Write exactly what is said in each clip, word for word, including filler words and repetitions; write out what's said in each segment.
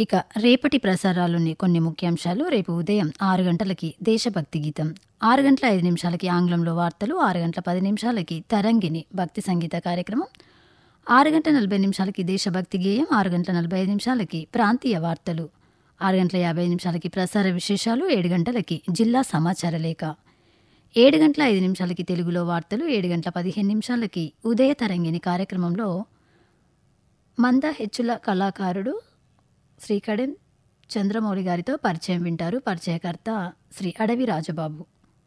ఇక రేపటి ప్రసారాల్లోని కొన్ని ముఖ్యాంశాలు. రేపు ఉదయం ఆరు గంటలకి దేశభక్తి గీతం, ఆరు గంటల ఐదు నిమిషాలకి ఆంగ్లంలో వార్తలు, ఆరు గంటల పది నిమిషాలకి తరంగిణి భక్తి సంగీత కార్యక్రమం, ఆరు గంటల నలభై నిమిషాలకి దేశభక్తి గేయం, ఆరు గంటల నలభై ఐదు నిమిషాలకి ప్రాంతీయ వార్తలు, ఆరు గంటల యాభై నిమిషాలకి ప్రసార విశేషాలు, ఏడు గంటలకి జిల్లా సమాచార లేఖ, ఏడు గంటల ఐదు నిమిషాలకి తెలుగులో వార్తలు, ఏడు గంటల పదిహేను నిమిషాలకి ఉదయ తరంగిణి కార్యక్రమంలో మంద హెచ్చుల కళాకారుడు శ్రీ కడెం చంద్రమౌళి గారితో పరిచయం వింటారు. పరిచయకర్త శ్రీ అడవి రాజబాబు.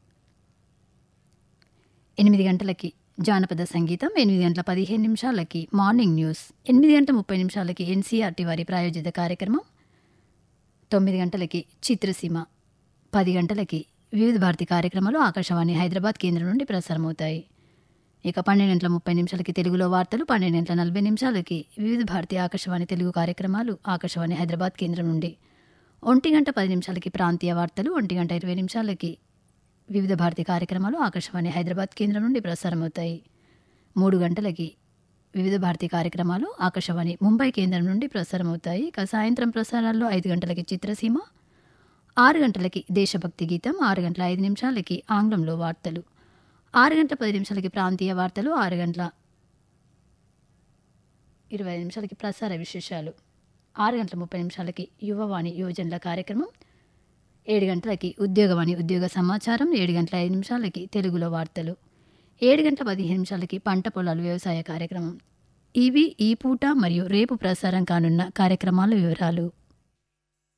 ఎనిమిది గంటలకి జానపద సంగీతం, ఎనిమిది గంటల పదిహేను నిమిషాలకి మార్నింగ్ న్యూస్, ఎనిమిది గంటల ముప్పై నిమిషాలకి ఎన్సీఆర్టీ వారి ప్రాయోజిత కార్యక్రమం, తొమ్మిది గంటలకి చిత్రసీమ, పది గంటలకి వివిధ భారతి కార్యక్రమాలు ఆకాశవాణి హైదరాబాద్ కేంద్రం నుండి ప్రసారమవుతాయి. ఇక పన్నెండు గంటల ముప్పై నిమిషాలకి తెలుగులో వార్తలు, పన్నెండు గంటల నలభై నిమిషాలకి వివిధ భారతి ఆకాశవాణి తెలుగు కార్యక్రమాలు ఆకాశవాణి హైదరాబాద్ కేంద్రం నుండి, ఒంటి గంట పది నిమిషాలకి ప్రాంతీయ వార్తలు, ఒంటి గంట ఇరవై నిమిషాలకి వివిధ భారతి కార్యక్రమాలు ఆకాశవాణి హైదరాబాద్ కేంద్రం నుండి ప్రసారమవుతాయి. మూడు గంటలకి వివిధ భారతి కార్యక్రమాలు ఆకాశవాణి ముంబై కేంద్రం నుండి ప్రసారమవుతాయి. ఇక సాయంత్రం ప్రసారాల్లో ఐదు గంటలకి చిత్రసీమ, ఆరు గంటలకి దేశభక్తి గీతం, ఆరు గంటల ఐదు నిమిషాలకి ఆంగ్లంలో వార్తలు, ఆరు గంటల పది నిమిషాలకి ప్రాంతీయ వార్తలు, ఆరు గంటల ఇరవై ఐదు నిమిషాలకి ప్రసార విశేషాలు, ఆరు గంటల ముప్పై నిమిషాలకి యువవాణి యువజనుల కార్యక్రమం, ఏడు గంటలకి ఉద్యోగవాణి ఉద్యోగ సమాచారం, ఏడు గంటల ఐదు నిమిషాలకి తెలుగులో వార్తలు, ఏడు గంటల పదిహేను నిమిషాలకి పంట పొలాలు వ్యవసాయ కార్యక్రమం. ఇవి ఈ పూట మరియు రేపు ప్రసారం కానున్న కార్యక్రమాల వివరాలు.